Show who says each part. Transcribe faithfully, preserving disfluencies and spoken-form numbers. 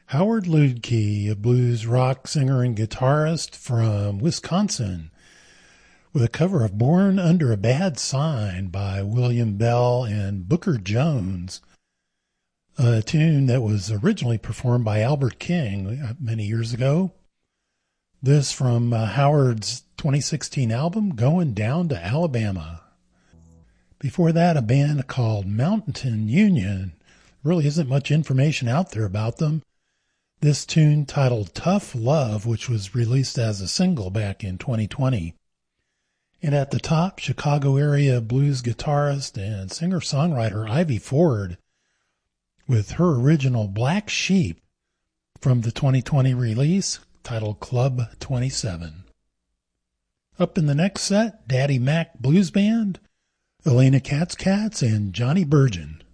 Speaker 1: Howard Luedke, a blues rock singer and guitarist from Wisconsin, with a cover of Born Under a Bad Sign by William Bell and Booker Jones, a tune that was originally performed by Albert King many years ago. This from uh, Howard's twenty sixteen album, Going Down to Alabama. Before that, a band called Mountain Union. Really isn't much information out there about them. This tune titled Tough Love, which was released as a single back in twenty twenty. And at the top, Chicago area blues guitarist and singer-songwriter Ivy Ford with her original Black Sheep from the twenty twenty release titled Club twenty-seven. Up in the next set, Daddy Mac Blues Band, Elena Katz Katz, and Johnny Burgin.